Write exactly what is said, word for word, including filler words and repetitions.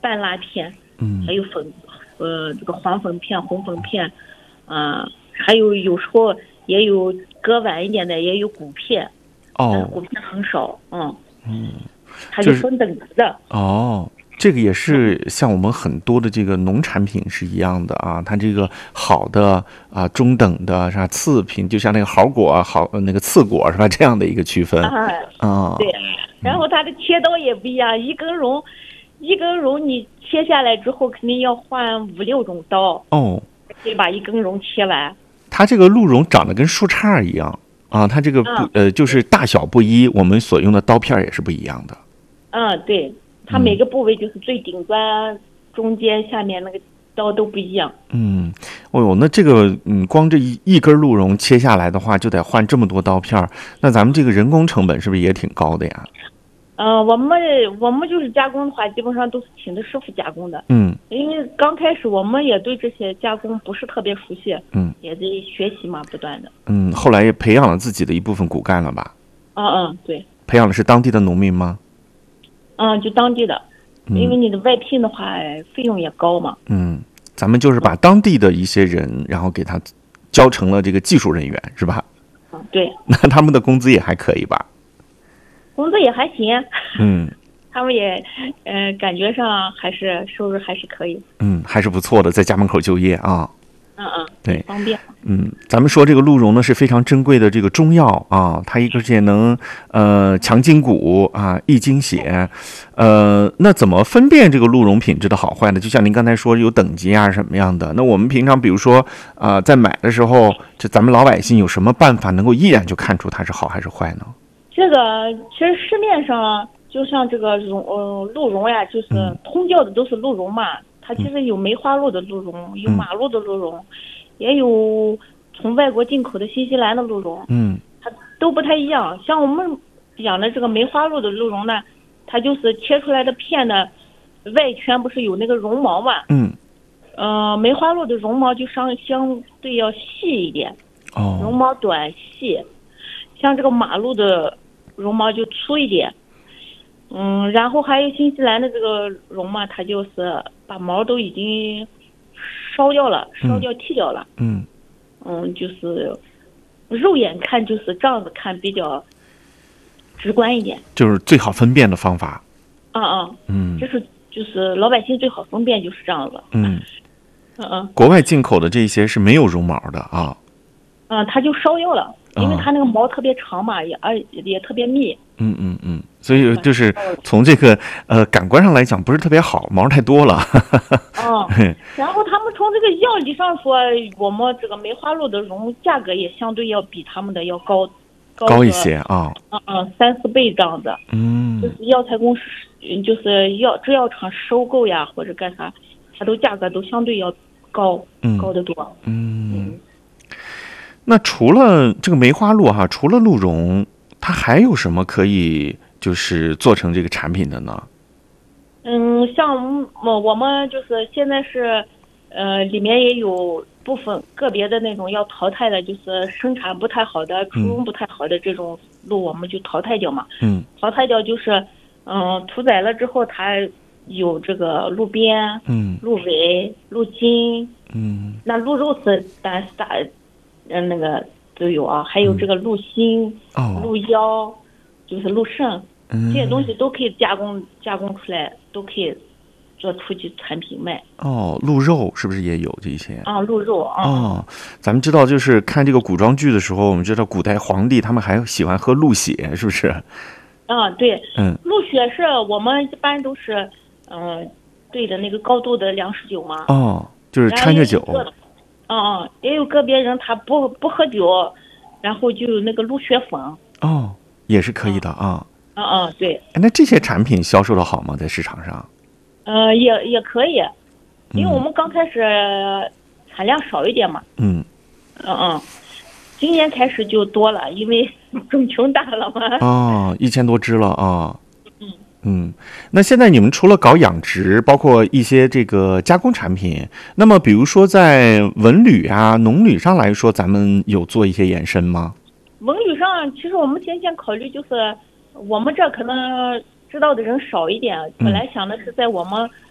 半拉片， 嗯， 还有粉，呃，这个黄粉片、红粉片，啊、呃，还有有时候也有割晚一点的，也有骨片，但是哦， 骨片很少，嗯嗯， 它就就是分等级的。 哦，这个也是像我们很多的这个农产品是一样的啊，它这个好的啊、中等的是吧，次品，就像那个好果啊好呃那个次果是吧，这样的一个区分啊， 啊。 对，然后它的切刀也不一样，一根绒，一根绒你切下来之后，肯定要换五六种刀， 哦， 可以把一根绒切完。 它这个鹿茸长得跟树杈一样啊，它这个不嗯呃就是大小不一，我们所用的刀片也是不一样的。 嗯，对，它每个部位就是最顶端、中间、下面那个刀都不一样。 嗯，哦呦，那这个嗯，光这一一根鹿茸切下来的话，就得换这么多刀片儿，那咱们这个人工成本是不是也挺高的呀？ 嗯、我们我们就是加工的话，基本上都是请的师傅加工的， 嗯因为刚开始我们也对这些加工不是特别熟悉， 嗯也得学习嘛，不断的。 嗯，后来也培养了自己的一部分骨干了吧？ 嗯嗯，对， 培养的是当地的农民吗？ 嗯，就当地的，因为你的外聘的话，费用也高嘛。 嗯，咱们就是把当地的一些人，然后给他教成了这个技术人员，是吧？ 嗯，对， 那他们的工资也还可以吧？ 工资也还行， 嗯他们也，呃，感觉上还是收入还是可以。 嗯，还是不错的，在家门口就业啊。 嗯嗯， 对， 方便。 嗯，咱们说这个鹿茸呢是非常珍贵的这个中药啊，它一个是能呃强筋骨啊，益精血，呃，那怎么分辨这个鹿茸品质的好坏呢？就像您刚才说有等级啊什么样的，那我们平常比如说啊、呃在买的时候，这咱们老百姓有什么办法能够一眼就看出它是好还是坏呢？ 这个其实市面上就像这个茸呃鹿茸呀，就是通教的都是鹿茸嘛，它其实有梅花鹿的鹿茸，有马鹿的鹿茸，也有从外国进口的新西兰的鹿茸， 嗯它都不太一样。像我们养的这个梅花鹿的鹿茸呢，它就是切出来的片的外圈不是有那个绒毛嘛， 嗯， 呃，梅花鹿的绒毛就相相对要细一点，绒哦， 毛短细，像这个马鹿的绒毛就粗一点，嗯，然后还有新西兰的这个绒嘛，它就是把毛都已经烧掉了，烧掉剃掉了， 嗯嗯，就是肉眼看就是这样子看比较直观一点， 就是最好分辨的方法。 嗯嗯， 嗯这是就是老百姓最好分辨就是这样子， 嗯， 嗯嗯国外进口的这些是没有绒毛的啊。 嗯，它就烧掉了，因为它那个毛特别长嘛，也而也特别密。 嗯嗯嗯，所以就是从这个呃感官上来讲，不是特别好，毛太多了。 嗯，然后他们从这个药理上说，我们这个梅花鹿的绒价格也相对要比他们的要高， 高一些啊。 嗯嗯，三四倍这样子。 嗯， 就是药材公司，就是药制药厂收购呀或者干啥，它都价格都相对要高， 嗯高得多。 嗯，那除了这个梅花鹿哈，除了鹿茸，它还有什么可以就是做成这个产品的呢？ 嗯，像我我们就是现在是，呃，里面也有部分个别的那种要淘汰的，就是生产不太好的、出茸不太好的这种鹿，我们就淘汰掉嘛。 嗯淘汰掉就是，嗯，屠宰了之后，它有这个鹿鞭、 嗯鹿尾、鹿筋， 嗯那鹿肉是单大，嗯，那个都有啊，还有这个鹿心、 哦鹿腰，就是鹿肾。 嗯这些东西都可以加工加工出来，都可以做初级产品卖。 哦，鹿肉是不是也有这些？ 啊，鹿肉啊。 哦，咱们知道，就是看这个古装剧的时候，我们知道古代皇帝他们还喜欢喝鹿血，是不是？ 啊，对， 嗯， 鹿血是我们一般都是，嗯、兑的那个高度的粮食酒嘛。 哦，就是掺着酒。 嗯嗯，也有个别人他不不喝酒，然后就有那个鹿血粉。 哦，也是可以的啊。 嗯嗯，对。 哎，那这些产品销售的好吗？在市场上？ 呃，也也可以，因为我们刚开始产量少一点嘛。 嗯嗯嗯，今年开始就多了，因为种穷大了嘛。 哦，一千多只了啊。 嗯嗯，那现在你们除了搞养殖，包括一些这个加工产品，那么比如说在文旅啊、农旅上来说，咱们有做一些延伸吗？ 文旅上，其实我们先先考虑就是，我们这可能知道的人少一点。本来想的是在我们